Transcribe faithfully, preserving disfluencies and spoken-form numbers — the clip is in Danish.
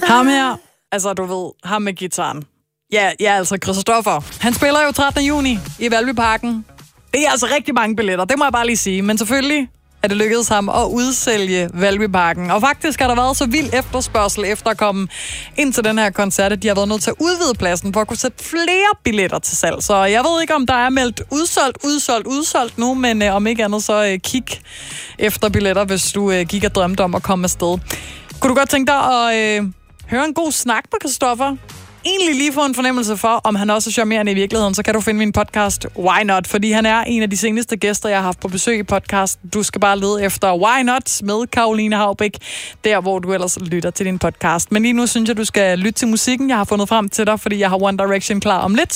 Ham her, altså du ved, ham med gitaren. Ja, ja, altså Christoffer. Han spiller jo trettende juni i Valbyparken. Det er altså rigtig mange billetter, det må jeg bare lige sige. Men selvfølgelig er det lykkedes ham at udsælge Valbyparken. Og faktisk har der været så vild efterspørgsel efter at komme ind til den her koncert, at de har været nødt til at udvide pladsen for at kunne sætte flere billetter til salg. Så jeg ved ikke, om der er meldt udsolgt, udsolgt, udsolgt nu, men øh, om ikke andet, så øh, kig efter billetter, hvis du øh, gik og drømte om at komme afsted. Kunne du godt tænke dig at øh, høre en god snak med Christoffer? Egentlig lige få en fornemmelse for, om han også er charmerende i virkeligheden, så kan du finde min podcast Why Not, fordi han er en af de seneste gæster, jeg har haft på besøg i podcasten. Du skal bare lede efter Why Not med Caroline Haubæk, der hvor du ellers lytter til din podcast. Men lige nu synes jeg, du skal lytte til musikken, jeg har fundet frem til dig, fordi jeg har One Direction klar om lidt.